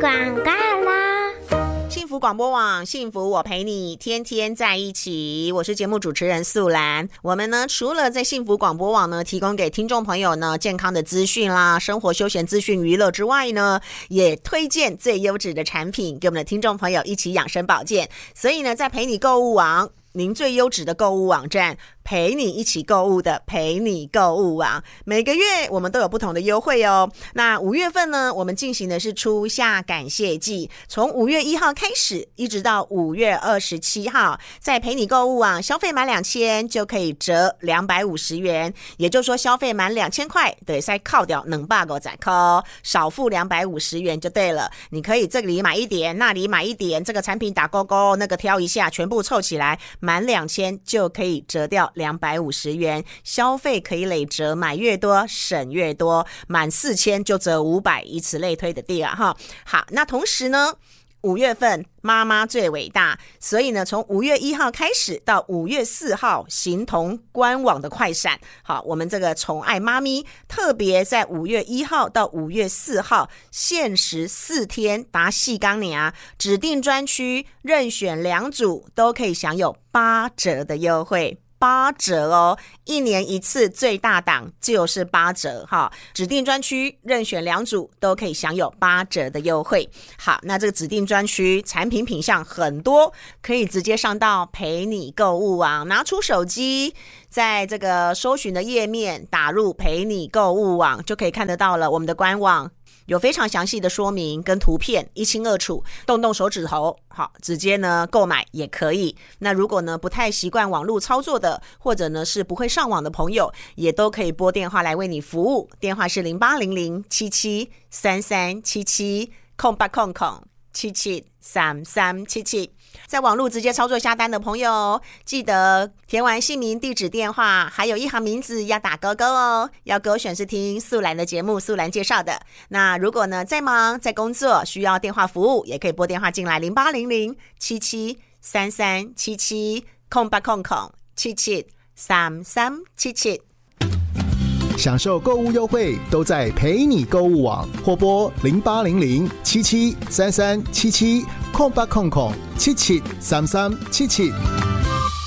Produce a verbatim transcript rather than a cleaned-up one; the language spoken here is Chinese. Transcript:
广告啦。 幸福广播网，幸福我陪你，天天在一起。我是节目主持人素兰。我们呢，除了在幸福广播网呢提供给听众朋友呢健康的资讯啦、生活休闲资讯、娱乐之外呢，也推荐最优质的产品给我们的听众朋友一起养生保健。所以呢，在陪你购物网，您最优质的购物网站，陪你一起购物的陪你购物网，每个月我们都有不同的优惠哦。那五月份呢，我们进行的是初夏感谢季，从五月一号开始，一直到五月二十七号，在陪你购物网消费满两千就可以折两百五十元，也就是说消费满两千块，对，再扣掉两百五十块，少付两百五十元就对了。你可以这里买一点，那里买一点，这个产品打勾勾，那个挑一下，全部凑起来。满两千就可以折掉两百五十元，消费可以累折，买越多省越多，满四千就折五百，以此类推的地啊哈。好，那同时呢，五月份妈妈最伟大，所以呢，从五月一号开始到五月四号，形同官网的快闪。好，我们这个宠爱妈咪，特别在五月一号到五月四号，限时四天，达细钢牙，指定专区任选两组都可以享有八折的优惠。八折哦，一年一次最大档就是八折哈，指定专区任选两组都可以享有八折的优惠。好，那这个指定专区产品品项很多，可以直接上到陪你购物网，拿出手机，在这个搜寻的页面打入陪你购物网，就可以看得到了。我们的官网有非常详细的说明跟图片，一清二楚，动动手指头，好，直接呢购买也可以。那如果呢不太习惯网络操作的，或者呢是不会上网的朋友，也都可以拨电话来为你服务，电话是零八零零七七三三七七空八空空七七三三七七。在网络直接操作下单的朋友，记得填完姓名、地址、电话，还有一行名字要打勾勾哦。要勾选是听素兰的节目，素兰介绍的。那如果呢在忙在工作需要电话服务，也可以拨电话进来零八零零七七三三七七空八空空七七三三七七。 享受购物优惠都在陪你购物网，或拨零八零零七七三三七七空八空空七七三三七七。